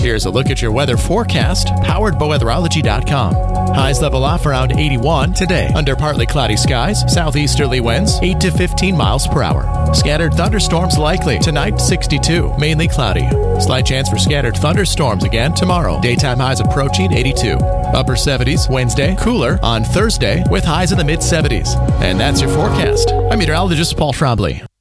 Here's a look at your weather forecast, powered by weatherology.com. Highs level off around 81 today. Under partly cloudy skies, southeasterly winds 8 to 15 miles per hour. Scattered thunderstorms likely. Tonight, 62, mainly cloudy. Slight chance for scattered thunderstorms again tomorrow. Daytime highs approaching 82. Upper 70s Wednesday, cooler on Thursday with highs in the mid-70s. And that's your forecast. I'm meteorologist Paul Trombley.